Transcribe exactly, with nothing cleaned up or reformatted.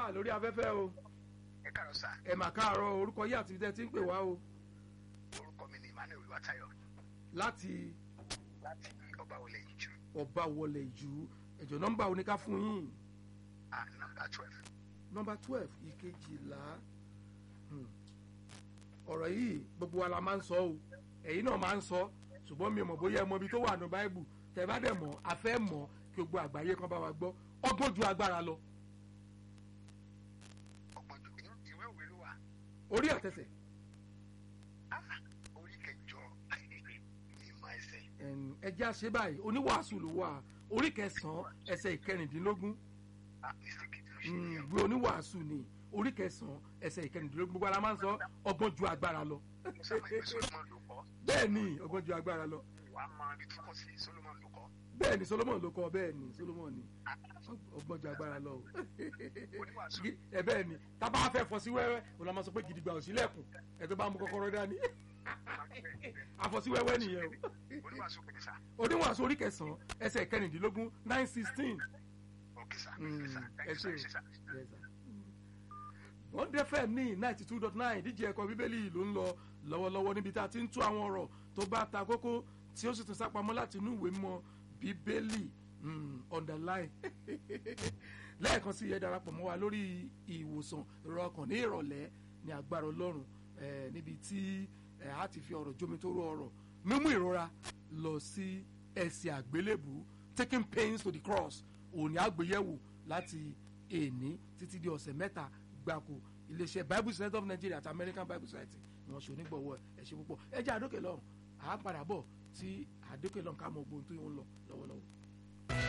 wà lórí afẹ́fẹ́ o. ẹ káàárọ̀ sà. ẹ mà káàárọ̀ orúkọ yìí àti tẹ́ ti ń pè wá o. orúkọ mi ni Emmanuel Olúwatáyọ̀. láti. láti Ọbáwọlé Ìjú. Ọbáwọlé Ìjú ẹ̀jọ̀ nọ́mbà oníká fún yín. ah nọ́mbà twelve. nọ́mbà twelve ìkejìlá. ọ̀rọ̀ yìí gbogbo wa la máa ń sọ o ẹ̀yin náà máa ń sọ ṣùgbọ́n mi ò mọ̀ bóyá ẹ mọ ibi tó wà ní báíbù tẹ́ bá dẹ̀ mọ̀ a fẹ́ mọ̀ kí gbogbo àgbáyé kan bá wa gbọ́ ọgbọ́n ju agbára lọ. ọgbọ́n ju ìwé òwe ló wà. orí àtẹsẹ̀. orí kẹjọ ìmọ̀ ẹsẹ̀. ẹ jẹ́ àṣẹ báyìí oníwàásù ló wà orí kẹsàn-án ẹsẹ̀ ìkẹrìndínlógún. ìwé oníwàásù ni orí kẹsàn-án ẹsẹ̀ ìkẹrìndínlógún gbogbo ara máa ń sọ ọgbọ́n ju agbára lọ. bẹ́ẹ̀ ni ọgbọ́n ju agbára lọ. bẹ́ẹ̀ ni Solomon ló kọ bẹ́ẹ̀ ni Solomon ni ọgbọ́n ju agbára lọ. ẹ bẹ́ẹ̀ ni tábà fẹ́ fọ́ sí wẹ́wẹ́ òun la máa sọ pé gidigba ò sílẹ̀kùn ẹ tó bá mú kọ́kọ́rọ́ dání àfọ̀sí wẹ́wẹ́ nìyẹn o. oníwàásù orí kẹsàn-án ẹsẹ̀ ìkẹrìndínlógún nine sixteen. ẹ ṣe wọ́n dẹ́fẹ̀ ní ninety two dot nine díje ẹ̀kọ́ bíbélì ló ń lọ lọ́wọ́lọ́wọ́ níbi tá a ti ń tú àwọn ọ̀rọ̀ tó bá ta kókó tí ó sì tún sápamọ́ láti inú ìwé mọ́ bíbélì underline lẹ́ẹ̀kan sí ẹ darapọ̀ mọ́ wa lórí ìwòsàn ìrọ̀ ọkàn ní ìrọ̀lẹ́ ní agbára Ọlọ́run níbi tí a ti fi ọ̀rọ̀ jómi tó rọ ọ̀rọ̀ mímú ìrora lọ sí ẹsẹ̀ àgbélébù taking pains to the cross òní àgbéyẹ̀wò láti èní títí di ọ̀sẹ̀ mẹ́ta gbáko iléeṣẹ́ Bible Society of Nigeria àti American Bible Society ni wọ́n ṣe onígbọ̀wọ́ ẹ̀ ṣe púpọ̀ ẹ jẹ́ àdókè lọ́hùn àá padà bọ̀ tí àdókè lọ́hùn ká mọ ogun tó ń lọ lọ́wọ́lọ́wọ́.